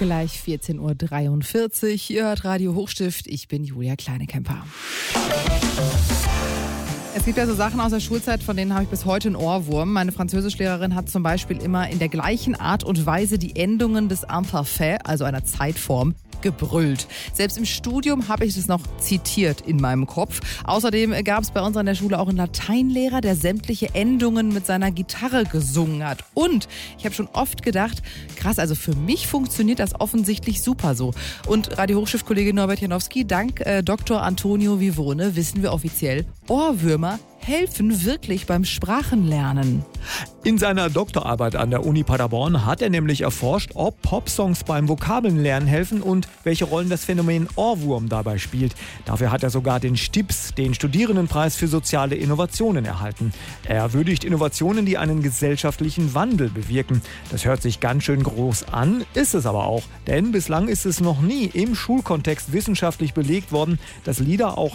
Gleich 14.43 Uhr. Ihr hört Radio Hochstift. Ich bin Julia Kleinekemper. Es gibt ja so Sachen aus der Schulzeit, von denen habe ich bis heute einen Ohrwurm. Meine Französischlehrerin hat zum Beispiel immer in der gleichen Art und Weise die Endungen des Imparfait, also einer Zeitform, gebrüllt. Selbst im Studium habe ich das noch zitiert in meinem Kopf. Außerdem gab es bei uns an der Schule auch einen Lateinlehrer, der sämtliche Endungen mit seiner Gitarre gesungen hat. Und ich habe schon oft gedacht, krass, also für mich funktioniert das offensichtlich super so. Und Radio Hochstift-Kollege Norbert Janowski, dank Dr. Antonio Vivone wissen wir offiziell, Ohrwürmer helfen wirklich beim Sprachenlernen. In seiner Doktorarbeit an der Uni Paderborn hat er nämlich erforscht, ob Popsongs beim Vokabelnlernen helfen und welche Rollen das Phänomen Ohrwurm dabei spielt. Dafür hat er sogar den STIPS, den Studierendenpreis für soziale Innovationen, erhalten. Er würdigt Innovationen, die einen gesellschaftlichen Wandel bewirken. Das hört sich ganz schön groß an, ist es aber auch. Denn bislang ist es noch nie im Schulkontext wissenschaftlich belegt worden, dass Lieder auch